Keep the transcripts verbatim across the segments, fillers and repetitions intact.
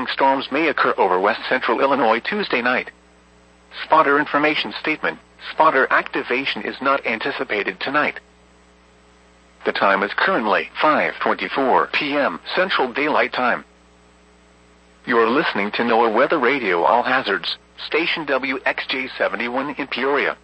strong storms may occur over west central Illinois Tuesday night. Spotter information statement. Spotter activation is not anticipated tonight. The time is currently five twenty-four p m Central Daylight Time. You are listening to NOAA Weather Radio All Hazards, station W X J seventy-one in Peoria.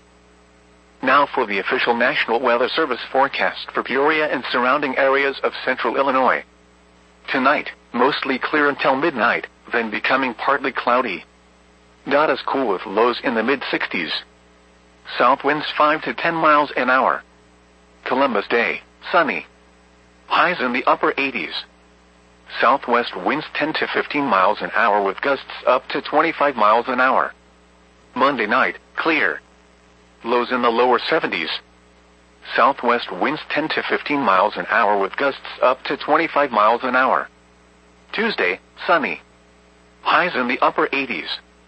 Now for the official National Weather Service forecast for Peoria and surrounding areas of central Illinois. Tonight, mostly clear until midnight, then becoming partly cloudy. Not as cool with lows in the mid sixties. South winds five to ten miles an hour. Columbus Day, sunny. Highs in the upper eighties. Southwest winds ten to fifteen miles an hour with gusts up to twenty-five miles an hour. Monday night, clear. Lows in the lower seventies. Southwest winds ten to fifteen miles an hour with gusts up to twenty-five miles an hour. Tuesday, sunny. Highs in the upper eighties.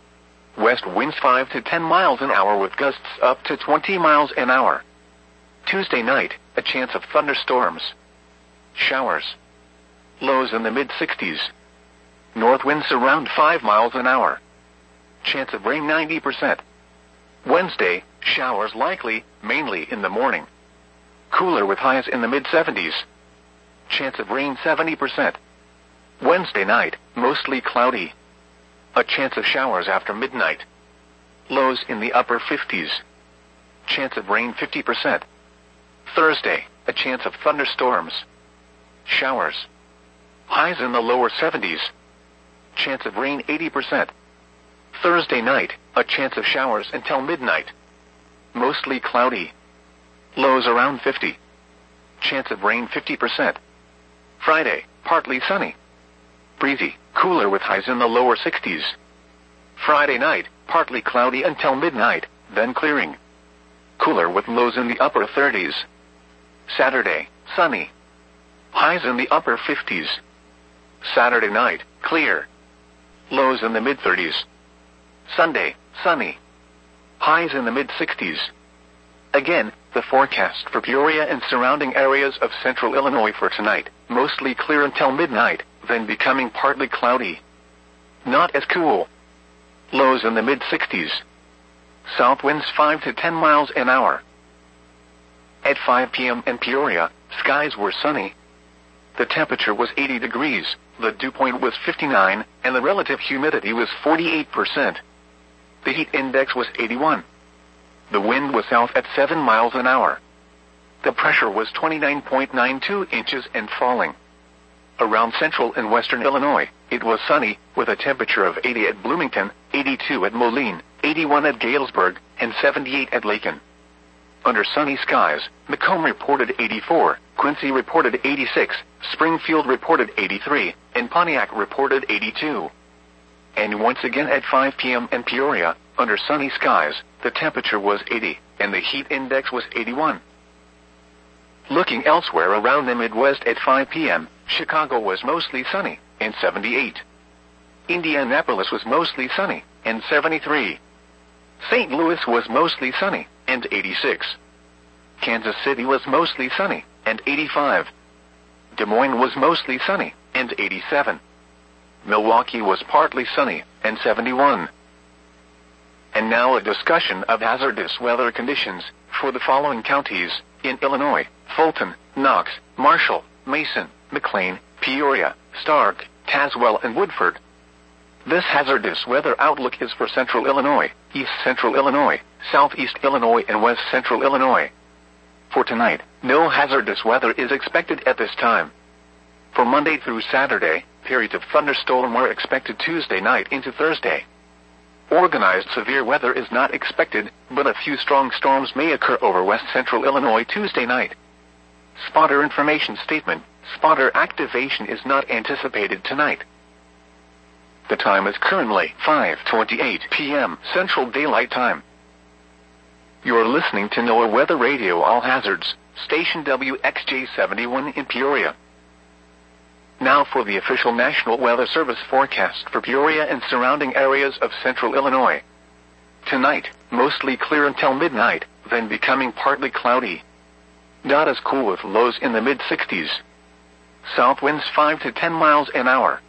West winds five to ten miles an hour with gusts up to twenty miles an hour. Tuesday night, a chance of thunderstorms. Showers. Lows in the mid sixties. North winds around five miles an hour. Chance of rain ninety percent. Wednesday, showers likely, mainly in the morning. Cooler with highs in the mid seventies. Chance of rain seventy percent. Wednesday night, mostly cloudy. A chance of showers after midnight. Lows in the upper fifties. Chance of rain fifty percent. Thursday, a chance of thunderstorms. Showers. Highs in the lower seventies. Chance of rain eighty percent. Thursday night, a chance of showers until midnight. Mostly cloudy. Lows around fifty. Chance of rain fifty percent. Friday, partly sunny. Breezy, cooler with highs in the lower sixties. Friday night, partly cloudy until midnight, then clearing. Cooler with lows in the upper thirties. Saturday, sunny. Highs in the upper fifties. Saturday night, clear. Lows in the mid thirties. Sunday, sunny. Highs in the mid sixties. Again, the forecast for Peoria and surrounding areas of central Illinois for tonight, mostly clear until midnight, then becoming partly cloudy. Not as cool. Lows in the mid sixties. South winds five to ten miles an hour. At five p m in Peoria, skies were sunny. The temperature was eighty degrees, the dew point was fifty-nine, and the relative humidity was forty-eight percent. The heat index was eighty-one. The wind was south at seven miles an hour. The pressure was twenty-nine point nine two inches and falling. Around central and western Illinois, it was sunny, with a temperature of eighty at Bloomington, eighty-two at Moline, eighty-one at Galesburg, and seventy-eight at Lakin. Under sunny skies, Macomb reported eighty-four, Quincy reported eighty-six, Springfield reported eighty-three, and Pontiac reported eighty-two. And once again at five p m in Peoria, under sunny skies, the temperature was eighty, and the heat index was eighty-one. Looking elsewhere around the Midwest at five p m, Chicago was mostly sunny, and seventy-eight. Indianapolis was mostly sunny, and seventy-three. Saint Louis was mostly sunny, and eighty-six. Kansas City was mostly sunny, and eighty-five. Des Moines was mostly sunny, and eighty-seven. Milwaukee was partly sunny, and seventy-one. And now a discussion of hazardous weather conditions for the following counties in Illinois: Fulton, Knox, Marshall, Mason, McLean, Peoria, Stark, Tazewell, and Woodford. This hazardous weather outlook is for central Illinois, east central Illinois, southeast Illinois, and west central Illinois. For tonight, no hazardous weather is expected at this time. For Monday through Saturday, periods of thunderstorm are expected Tuesday night into Thursday. Organized severe weather is not expected, but a few strong storms may occur over west central Illinois Tuesday night. Spotter information statement: spotter activation is not anticipated tonight. The time is currently five twenty-eight p m Central Daylight Time. You are listening to NOAA Weather Radio All Hazards, station W X J seventy-one in Peoria. Now for the official National Weather Service forecast for Peoria and surrounding areas of central Illinois. Tonight, mostly clear until midnight, then becoming partly cloudy. Not as cool with lows in the mid sixties. South winds five to ten miles an hour.